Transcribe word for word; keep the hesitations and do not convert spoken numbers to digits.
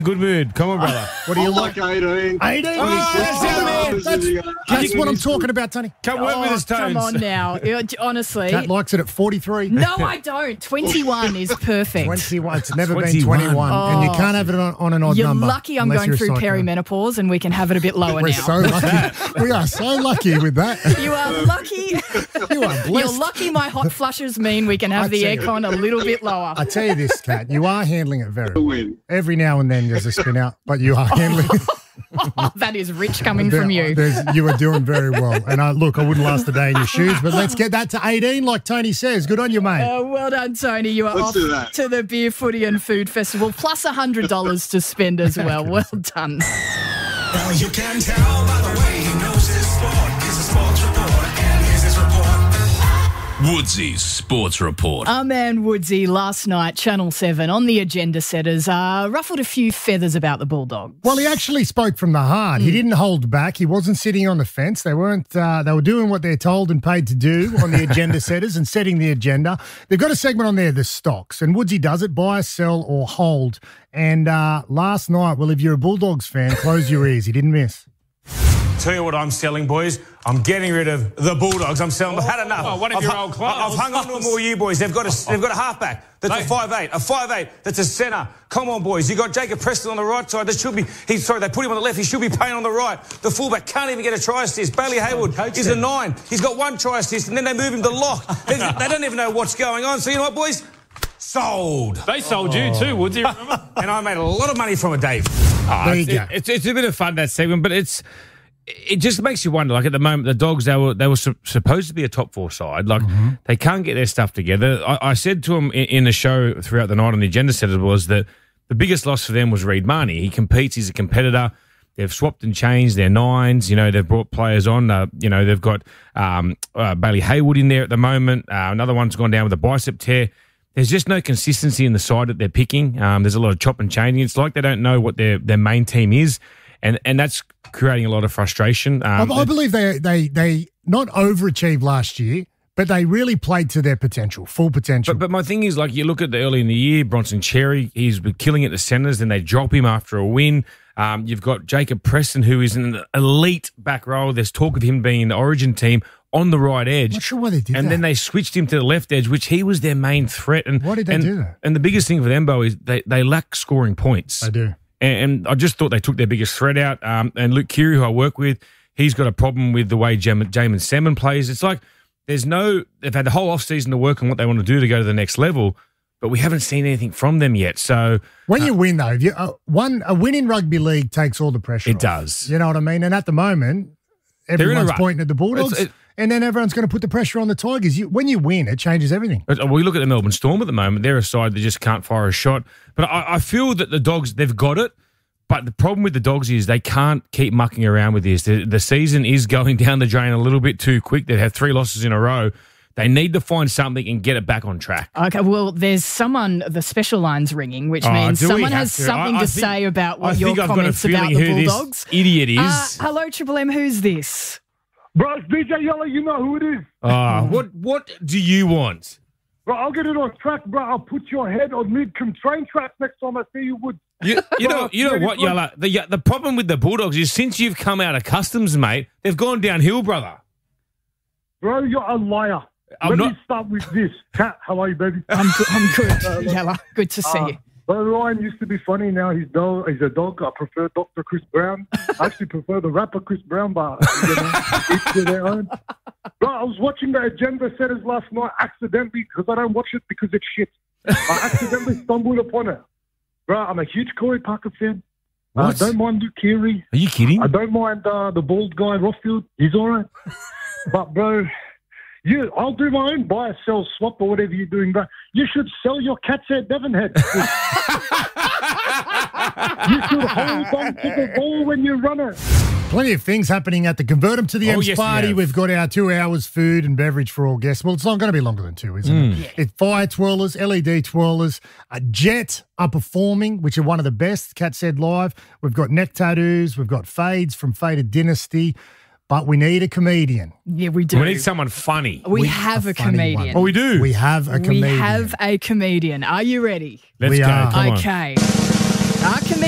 Good mood. Come on, brother. What do you like? eighteen. eighteen. Oh, that's it, man. That's, that's what I'm talking about, Tony. Come work Oh, with us, Tones. come on now. Yeah, honestly. Cat likes it at forty-three. No, I don't. twenty-one is perfect. twenty-one. It's never twenty-one. been twenty-one. Oh. And you can't have it on, on an odd You're number. lucky I'm unless going you're a through psycho. perimenopause and we can have it a bit lower We're now. so lucky. We are so lucky with that. You are lucky. You are blessed. You're lucky my hot flushes mean we can have I the tell you. aircon a little bit lower. I tell you this, Kat, you are handling it very well. Win. Every now and then there's a spin out, but you are handling it. Oh, that is rich coming from you. There's- You are doing very well. And I, look, I wouldn't last a day in your shoes, but let's get that to eighteen like Tony says. Good on you, mate. Uh, well done, Tony. You are Let's off do that. to the Beer, Footy and Food Festival, plus one hundred dollars to spend as well. Well done. Well, you can tell by the way he knows his sport. He's a sports reporter, and here's his report. Woodsy's Sports Report. Our man Woodsy last night, Channel seven, on the agenda setters, uh, ruffled a few feathers about the Bulldogs. Well, he actually spoke from the heart. He didn't hold back. He wasn't sitting on the fence. They weren't. Uh, they were doing what they're told and paid to do on the agenda setters and setting the agenda. They've got a segment on there, the stocks, and Woodsy does it: buy, sell, or hold. And uh, last night, well, if you're a Bulldogs fan, close your ears. He didn't miss. Tell you what I'm selling, boys. I'm getting rid of the Bulldogs. I'm selling. I've had enough. Oh, one of I've your hu- old clothes. I've hung on to them all year, boys. They've got a, they've got a halfback that's a five eight, a five eight that's a centre. Come on, boys. You got Jacob Preston on the right side. That should be. He's sorry. They put him on the left. He should be playing on the right. The fullback can't even get a try assist. Bailey Hayward is a nine. He's got one try assist, and then they move him to lock. they, they don't even know what's going on. So you know what, boys? Sold. They sold you too, Woodsy, remember? And I made a lot of money from it, Dave. Oh, There you it's, go. It's, it's a bit of fun, that segment, but it's it just makes you wonder. Like at the moment, the Dogs, they were they were su- supposed to be a top four side. Like they can't get their stuff together. I, I said to them in, in the show throughout the night on the agenda setters was that the biggest loss for them was Reid Marnie. He competes. He's a competitor. They've swapped and changed their nines. You know, they've brought players on. Uh, you know, they've got um, uh, Bailey Hayward in there at the moment. Uh, another one's gone down with a bicep tear. There's just no consistency in the side that they're picking. Um, there's a lot of chop and changing. It's like they don't know what their, their main team is, and and that's creating a lot of frustration. Um, I, I believe they they they not overachieved last year, but they really played to their potential, full potential. But, but my thing is, like, you look at the early in the year, Bronson Cherry, he's been killing at the centres, then they drop him after a win. Um, you've got Jacob Preston, who is an elite back row. There's talk of him being in the Origin team on the right edge. Not sure why they did and that. then they switched him to the left edge, which he was their main threat. And Why did they and, do that? And the biggest thing for them, Bo, is they, they lack scoring points. They do. And, and I just thought they took their biggest threat out. Um, and Luke Keary, who I work with, he's got a problem with the way Jam- Jamin Salmon plays. It's like there's no – they've had the whole offseason to work on what they want to do to go to the next level, but we haven't seen anything from them yet. So when you win, though, if you, uh, one a win in rugby league takes all the pressure It off. does. You know what I mean? And at the moment, in a everyone's rut. pointing at the Bulldogs, It's- it- and then everyone's going to put the pressure on the Tigers. You, when you win, it changes everything. But we look at the Melbourne Storm at the moment. They're a side that just can't fire a shot. But I, I feel that the Dogs, they've got it. But the problem with the Dogs is they can't keep mucking around with this. The, the season is going down the drain a little bit too quick. They've had three losses in a row. They need to find something and get it back on track. Okay, well, there's someone, the special line's ringing, which Oh, means do we someone have has to? something I- I to think- say about I what your think I've got a comments about feeling the who this Bulldogs. idiot is. Uh, hello, Triple M, who's this? Bro, it's D J Yellow. You know who it is. Ah, what what do you want? Bro, I'll get it on track, bro. I'll put your head on mid-com train tracks next time I see you, Wood. You, you Bro, know, you know really what, good. Yalla? The the problem with the Bulldogs is since you've come out of customs, mate, they've gone downhill, brother. Bro, you're a liar. I'm Let not- me start with this. Kat, how are you, baby? I'm good, I'm good. Yella, good to see Uh, you. Bro, Ryan used to be funny. Now he's dog. He's a dog. I prefer Doctor Chris Brown. I actually prefer the rapper Chris Brown, but you know, each to their own. Bro, I was watching the agenda setters last night accidentally because I don't watch it because it's shit. I accidentally stumbled upon it. Bro, I'm a huge Corey Parker fan. I What? don't mind Luke Keary. Are you kidding? I don't mind uh, the bald guy, Rothfield. He's all right. But, bro, you, I'll do my own buy, sell, swap, or whatever you're doing, bro. You should sell your cat's head, Devon head. You should hold on to the ball when you run it. Plenty of things happening at the Convert 'em to the Oh, M's yes, we party. have. We've got our two hours food and beverage for all guests. Well, it's not going to be longer than two, isn't Mm. it? It's fire twirlers, L E D twirlers. A Jet are performing, which are one of the best, Cat said live. We've got neck tattoos. We've got fades from Faded Dynasty. But we need a comedian. Yeah, we do. We need someone funny. We we- have a a funny comedian. Oh, we do. We have a We comedian. have a comedian. Are you ready? Let's We go. are. Come on. Okay. Our comedian